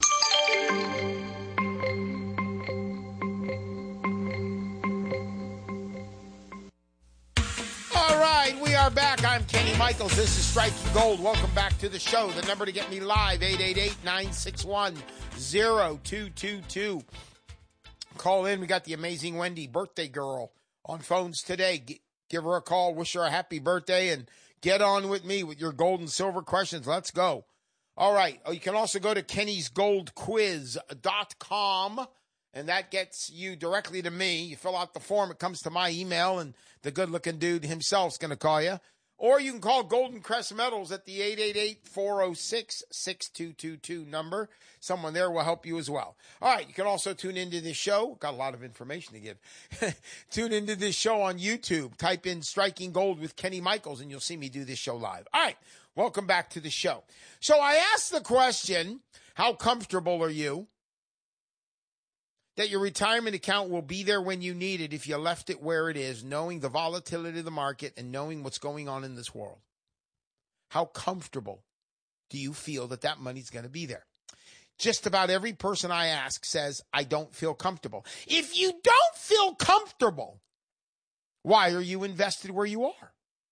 All right, we are back. I'm Kenny Michaels. This is Striking Gold. Welcome back to the show. The number to get me live, eight eight eight, nine six one, zero two two two. Call in. We got the amazing Wendy, birthday girl, on phones today. G- give her a call, wish her a happy birthday, and get on with me with your gold and silver questions. Let's go. All right. Oh, you can also go to kennys gold quiz dot com. And that gets you directly to me. You fill out the form, it comes to my email, and the good-looking dude himself is going to call you. Or you can call Golden Crest Metals at the eight eight eight, four oh six, six two two two number. Someone there will help you as well. All right, you can also tune into this show. Got a lot of information to give. Tune into this show on YouTube. Type in Striking Gold with Kenny Michaels, and you'll see me do this show live. All right, welcome back to the show. So I asked the question, how comfortable are you that your retirement account will be there when you need it if you left it where it is, knowing the volatility of the market and knowing what's going on in this world? How comfortable do you feel that that money's going to be there? Just about every person I ask says, I don't feel comfortable. If you don't feel comfortable, why are you invested where you are?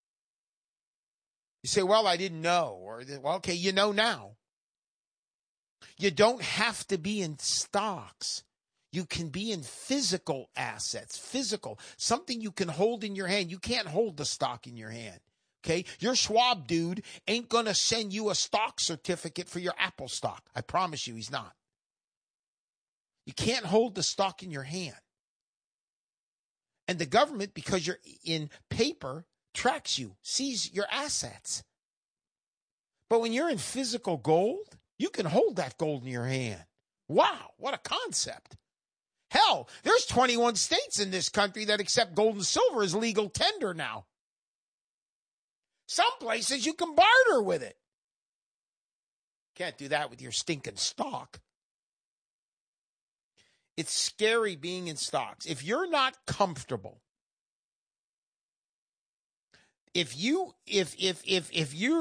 You say, well, I didn't know. Or, well, okay, you know now. You don't have to be in stocks. You can be in physical assets, physical, something you can hold in your hand. You can't hold the stock in your hand, okay? Your Schwab dude ain't going to send you a stock certificate for your Apple stock. I promise you he's not. You can't hold the stock in your hand. And the government, because you're in paper, tracks you, sees your assets. But when you're in physical gold, you can hold that gold in your hand. Wow, what a concept. Hell, there's twenty-one states in this country that accept gold and silver as legal tender now. Some places you can barter with it. Can't do that with your stinking stock. It's scary being in stocks. If you're not comfortable, if you if if if if you